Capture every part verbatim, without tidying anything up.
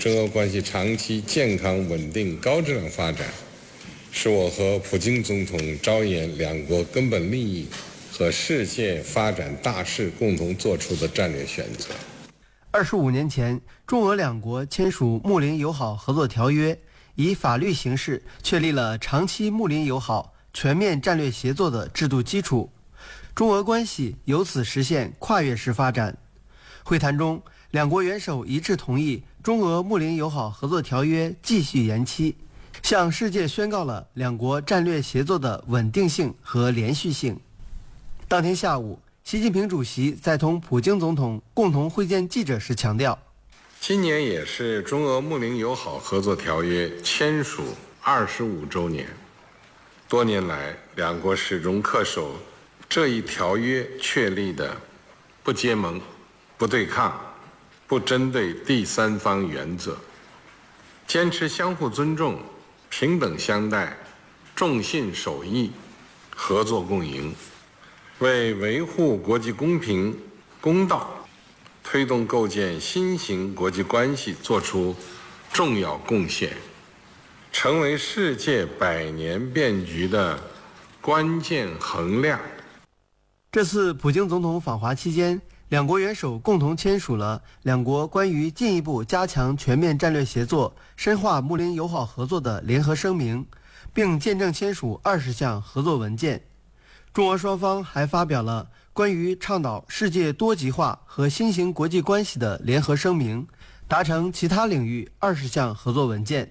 中俄关系长期健康、稳定、高质量发展，是我和普京总统着眼两国根本利益和世界发展大势共同做出的战略选择。 二十五年前，中俄两国签署睦邻友好合作条约，以法律形式确立了长期睦邻友好、全面战略协作的制度基础，中俄关系由此实现跨越式发展。会谈中，两国元首一致同意中俄睦邻友好合作条约继续延期，向世界宣告了两国战略协作的稳定性和连续性。当天下午，习近平主席在同普京总统共同会见记者时强调， 今年也是中俄睦邻友好合作条约签署二十五周年。多年来，两国始终恪守这一条约确立的不结盟、不对抗、不针对第三方原则，坚持相互尊重、平等相待、重信守义、合作共赢，为维护国际公平公道、推动构建新型国际关系做出重要贡献，成为世界百年变局的关键衡量。 这次普京总统访华期间，两国元首共同签署了两国关于进一步加强全面战略协作、深化睦邻友好合作的联合声明，并见证签署二十项合作文件。中俄双方还发表了关于倡导世界多极化和新型国际关系的联合声明，达成其他领域二十项合作文件。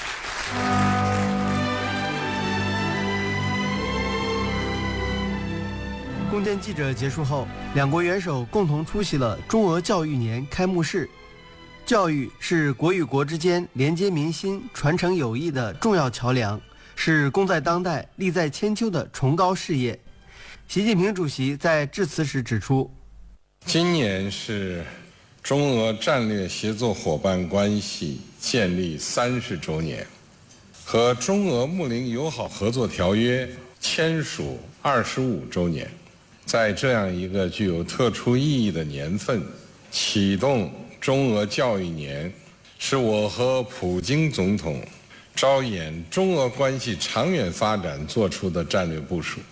共见记者结束后，两国元首共同出席了中俄教育年开幕式。教育是国与国之间连接民心、传承友谊的重要桥梁，是功在当代、利在千秋的崇高事业。习近平主席在致辞时指出， 今年是中俄战略协作伙伴关系建立三十周年，和中俄睦邻友好合作条约签署二十五周年。在这样一个具有特殊意义的年份，启动中俄教育年，是我和普京总统着眼中俄关系长远发展做出的战略部署。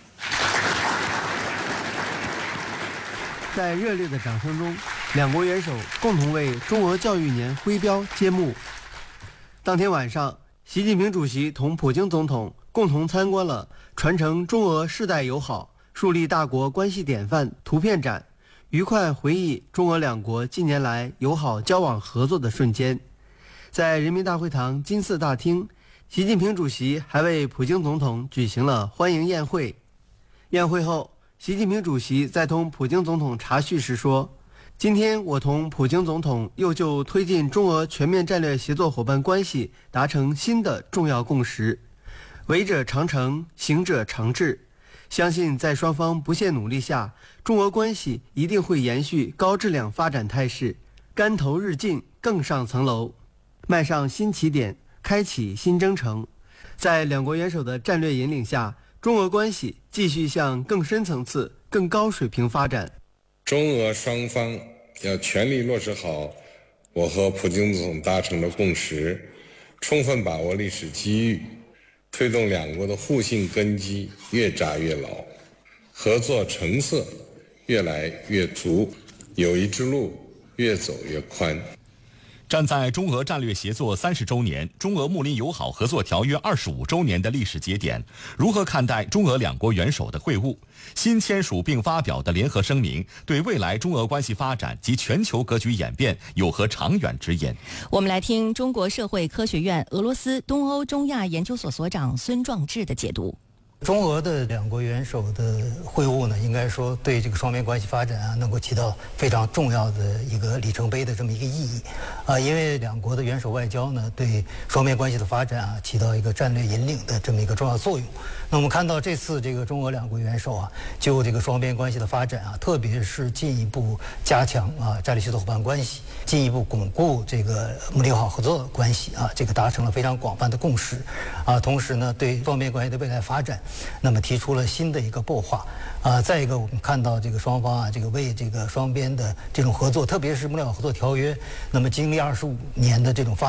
在热烈的掌声中，两国元首共同为中俄教育年徽标揭幕。当天晚上，习近平主席同普京总统共同参观了传承中俄世代友好、树立大国关系典范图片展，愉快回忆中俄两国近年来友好交往合作的瞬间。在人民大会堂金色大厅，习近平主席还为普京总统举行了欢迎宴会。宴会后，习近平主席在同普京总统茶叙时说，今天我同普京总统又就推进中俄全面战略协作伙伴关系达成新的重要共识，为者常成，行者常至。相信在双方不懈努力下，中俄关系一定会延续高质量发展态势，竿头日进，更上层楼，迈上新起点，开启新征程。在两国元首的战略引领下，中俄关系继续向更深层次、更高水平发展。 中俄双方要全力落实好我和普京总统达成的共识，充分把握历史机遇，推动两国的互信根基越扎越牢，合作成色越来越足，友谊之路越走越宽。 站在中俄战略协作三十周年、中俄睦邻友好合作条约二十五周年的历史节点，如何看待中俄两国元首的会晤？新签署并发表的联合声明，对未来中俄关系发展及全球格局演变有何长远之言？ 我们来听中国社会科学院俄罗斯东欧中亚研究所所长孙壮志的解读。 中俄的两国元首的会晤呢，应该说对这个双边关系发展啊，能够起到非常重要的一个里程碑的这么一个意义啊，因为两国的元首外交呢，对双边关系的发展啊，起到一个战略引领的这么一个重要作用。那我们看到这次这个中俄两国元首啊，就这个双边关系的发展啊，特别是进一步加强啊战略协作伙伴关系，进一步巩固这个睦邻友好合作关系啊，这个达成了非常广泛的共识啊，同时呢，对双边关系的未来发展，那么提出了新的一个擘画啊。再一个，我们看到这个双方啊，这个为这个双边的这种合作，特别是睦邻友好合作条约，那么经历二十五年的这种发